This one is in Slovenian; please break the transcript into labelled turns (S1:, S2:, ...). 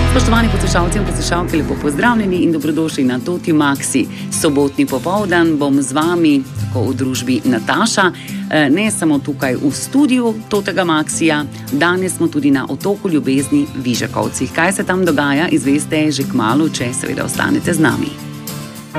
S1: Spoštovani poslušalci in poslušalke, lepo pozdravljeni in dobrodošli na Toti Maxi. Sobotni popoldan bom z vami tako v družbi Nataša, ne samo tukaj v studiu Totega Maxija, danes smo tudi na otoku ljubezni Vižakovcih. Kaj se tam dogaja, izveste že kmalu, če seveda ostanete z nami.